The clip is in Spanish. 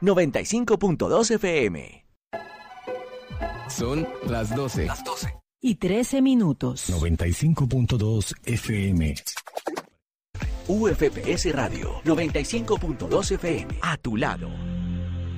95.2 FM. Son las 12. Y 13 minutos. 95.2 FM. UFPS Radio 95.2 FM. A tu lado.